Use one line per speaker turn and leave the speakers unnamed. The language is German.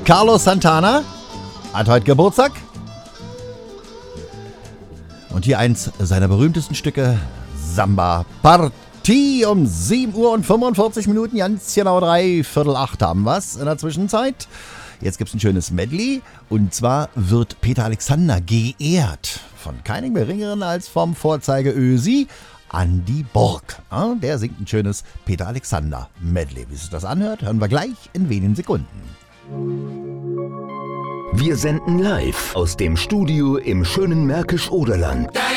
Carlos Santana hat heute Geburtstag. Und hier eins seiner berühmtesten Stücke, Samba Partie um 7 Uhr und 45 Minuten, ganz genau 7:45 haben wir's in der Zwischenzeit. Jetzt gibt's ein schönes Medley und zwar wird Peter Alexander geehrt von keinem geringeren als vom Vorzeigeösi Andi Borg. Ja, der singt ein schönes Peter Alexander Medley. Wie sich das anhört, hören wir gleich in wenigen Sekunden.
Wir senden live aus dem Studio im schönen Märkisch-Oderland.